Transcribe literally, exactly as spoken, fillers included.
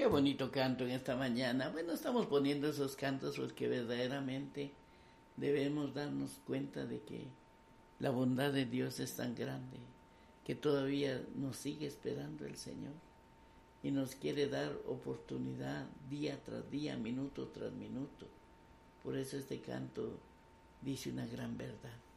Qué bonito canto en esta mañana. Bueno, estamos poniendo esos cantos porque verdaderamente debemos darnos cuenta de que la bondad de Dios es tan grande que todavía nos sigue esperando el Señor y nos quiere dar oportunidad día tras día, minuto tras minuto. Por eso este canto dice una gran verdad.